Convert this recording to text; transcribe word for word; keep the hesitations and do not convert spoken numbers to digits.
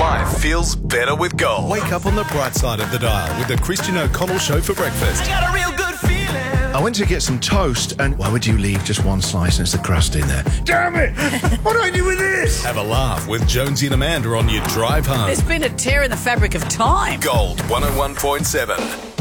Life feels better with Gold. Wake up on the bright side of the dial with the Christian O'Connell Show for breakfast. I got a real good feeling. I went to get some toast, and why would you leave just one slice and it's the crust in there? Damn it! What do I do with this? Have a laugh with Jonesy and Amanda on your drive home. There's been a tear in the fabric of time. Gold one oh one point seven.